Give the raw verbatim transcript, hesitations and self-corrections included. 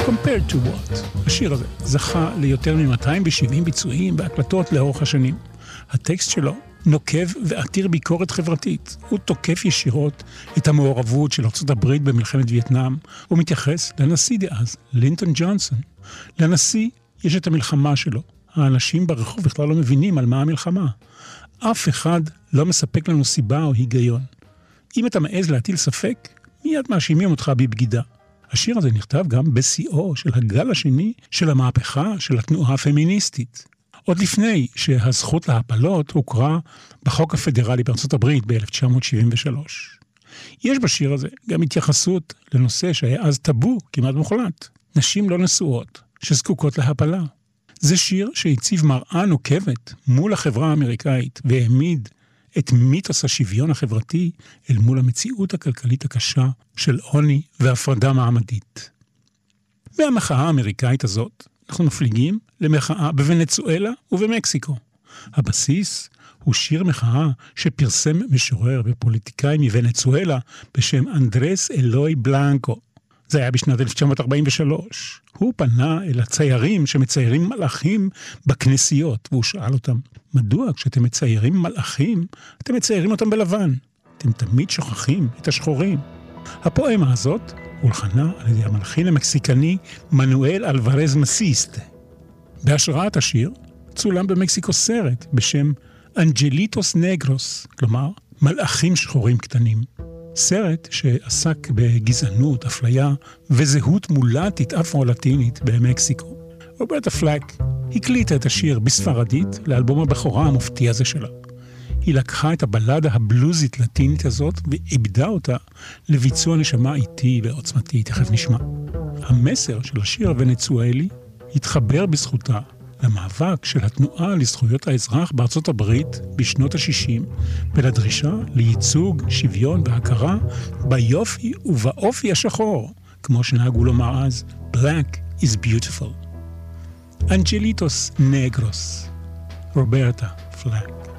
Compared to what? השיר הזה זכה ליותר מ-מאתיים שבעים ביצועים בהקלטות לאורך השנים. הטקסט שלו נוקב ועתיר ביקורת חברתית. הוא תוקף ישירות את המעורבות של ארצות הברית במלחמת וייטנאם, ומתייחס לנשיא דאז, לינטון ג'ונסון. לנשיא יש את המלחמה שלו. האנשים ברחוב בכלל לא מבינים על מה המלחמה. אף אחד לא מספק לנו סיבה או היגיון. אם אתה מעז להטיל ספק, מיד מאשימים אותך בבגידה. השיר הזה נכתב גם בשיאו של הגל השני של המהפכה של התנועה הפמיניסטית. עוד לפני שהזכות להפלות הוכרה בחוק הפדרלי בארצות הברית ב-אלף תשע מאות שבעים ושלוש. יש בשיר הזה גם התייחסות לנושא שהיה אז טאבו כמעט מוחלט. נשים לא נשואות שזקוקות להפלה. זה שיר שהציב מראה נוקבת מול החברה האמריקאית והעמיד את מיתוס השוויון החברתי אל מול המציאות הכלכלית הקשה של עוני והפרדה מעמדית. מהמחאה האמריקאית הזאת אנחנו מפליגים למחאה בוונצואלה ובמקסיקו. הבסיס הוא שיר מחאה שפרסם משורר ופוליטיקאי מוונצואלה בשם אנדרס אלוי בלנקו. זה היה בשנת אלף תשע מאות ארבעים ושלוש. הוא פנה אל הציירים שמציירים מלאכים בכנסיות, והוא שאל אותם, מדוע כשאתם מציירים מלאכים, אתם מציירים אותם בלבן? אתם תמיד שוכחים את השחורים. הפואמה הזאת הולחנה על ידי המלחין המקסיקני מנואל אלוורז מסיסטה. בהשראת השיר צולם במקסיקו סרט בשם אנג'ליטוס נגרוס, כלומר מלאכים שחורים קטנים. סרט שעסק בגזענות, אפליה וזהות מולטית אפרו-לטינית במקסיקו. רוברטה פלק הקליטה את השיר בספרדית לאלבום הבכורה המופתי הזה שלה. היא לקחה את הבלדה הבלוזית לטינית הזאת ואיבדה אותה לביצוע נשמה איטי ועוצמתי, תכף נשמע. המסר של השיר הוונצואלי התחבר בזכותה למאבק של התנועה לזכויות האזרח בארצות הברית בשנות ה-שישים, ולדרישה לייצוג, שוויון והכרה ביופי ובאופי השחור, כמו שנהגו לומר אז, Black is beautiful. אנג'ליטוס נגרוס, רוברטה פלק.